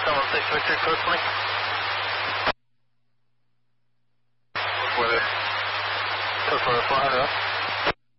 6 Victor, code 20. Weather. Code 400 up.